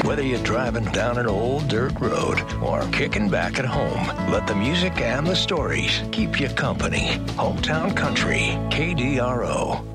Whether you're driving down an old dirt road or kicking back at home, let the music and the stories keep you company. Hometown Country, KDRO.